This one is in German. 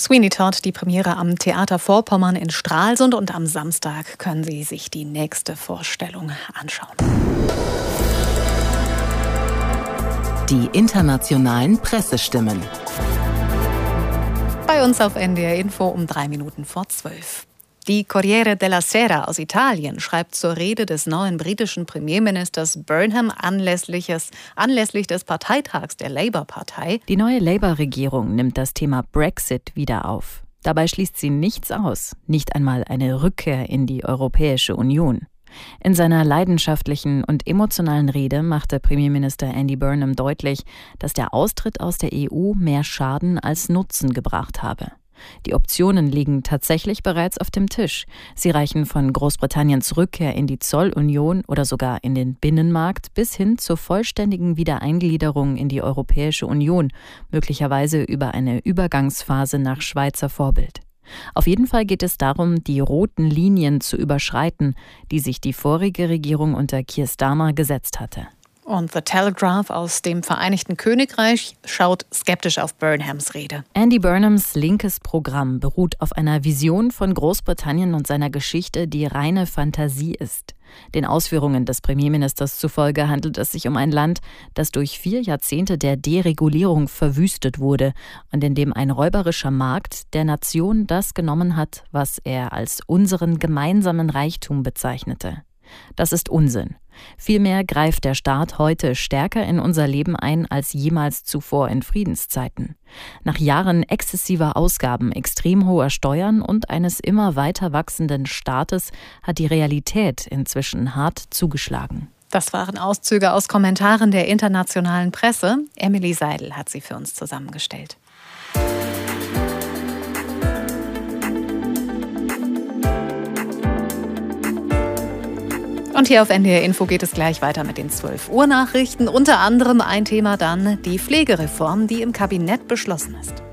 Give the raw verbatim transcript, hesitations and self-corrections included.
Sweeney Todd, die Premiere am Theater Vorpommern in Stralsund, und am Samstag können Sie sich die nächste Vorstellung anschauen. Die internationalen Pressestimmen. Bei uns auf N D R Info um drei Minuten vor zwölf. Die Corriere della Sera aus Italien schreibt zur Rede des neuen britischen Premierministers Burnham anlässlich des Parteitags der Labour-Partei. Die neue Labour-Regierung nimmt das Thema Brexit wieder auf. Dabei schließt sie nichts aus, nicht einmal eine Rückkehr in die Europäische Union. In seiner leidenschaftlichen und emotionalen Rede machte Premierminister Andy Burnham deutlich, dass der Austritt aus der E U mehr Schaden als Nutzen gebracht habe. Die Optionen liegen tatsächlich bereits auf dem Tisch. Sie reichen von Großbritanniens Rückkehr in die Zollunion oder sogar in den Binnenmarkt bis hin zur vollständigen Wiedereingliederung in die Europäische Union, möglicherweise über eine Übergangsphase nach Schweizer Vorbild. Auf jeden Fall geht es darum, die roten Linien zu überschreiten, die sich die vorige Regierung unter Keir Starmer gesetzt hatte. Und The Telegraph aus dem Vereinigten Königreich schaut skeptisch auf Burnhams Rede. Andy Burnhams linkes Programm beruht auf einer Vision von Großbritannien und seiner Geschichte, die reine Fantasie ist. Den Ausführungen des Premierministers zufolge handelt es sich um ein Land, das durch vier Jahrzehnte der Deregulierung verwüstet wurde und in dem ein räuberischer Markt der Nation das genommen hat, was er als unseren gemeinsamen Reichtum bezeichnete. Das ist Unsinn. Vielmehr greift der Staat heute stärker in unser Leben ein als jemals zuvor in Friedenszeiten. Nach Jahren exzessiver Ausgaben, extrem hoher Steuern und eines immer weiter wachsenden Staates hat die Realität inzwischen hart zugeschlagen. Das waren Auszüge aus Kommentaren der internationalen Presse. Emily Seidel hat sie für uns zusammengestellt. Und hier auf N D R Info geht es gleich weiter mit den zwölf Uhr Nachrichten. Unter anderem ein Thema dann die Pflegereform, die im Kabinett beschlossen ist.